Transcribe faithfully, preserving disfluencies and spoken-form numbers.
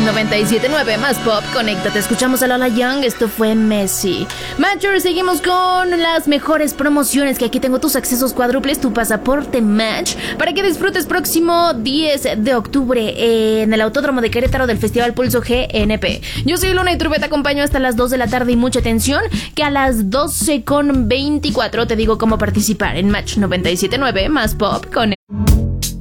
noventa y siete punto nueve más pop, conéctate, escuchamos a Lola Young, esto fue Messi. Matcher, seguimos con las mejores promociones, que aquí tengo tus accesos cuádruples, tu pasaporte Match, para que disfrutes próximo diez de octubre en el Autódromo de Querétaro del Festival Pulso G N P. Yo soy Luna y Trube, te acompaño hasta las dos de la tarde y mucha atención, que a las doce con veinticuatro te digo cómo participar en Match noventa y siete punto nueve más pop con